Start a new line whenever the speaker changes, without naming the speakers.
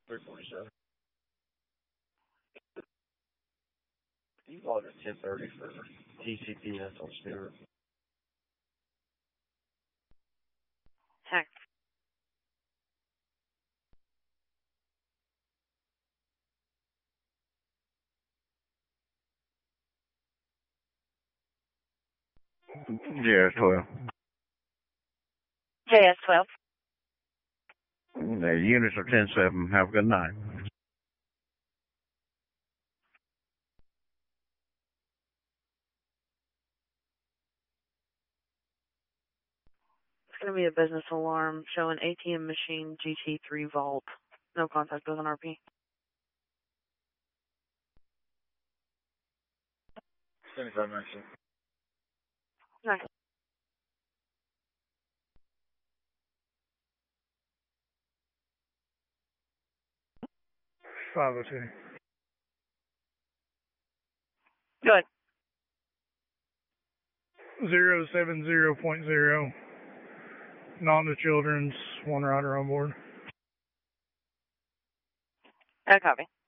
347. You called at 10:30 for TCPS on Stewart.
Heck.
JS12.
JS12.
The units are 10-7. Have a good night.
It's going to be a business alarm showing ATM machine GT3 vault. No contact with an RP.
7596.
Nice.
.502.
Good.
070.0. Not the children's, one rider on board.
I copy.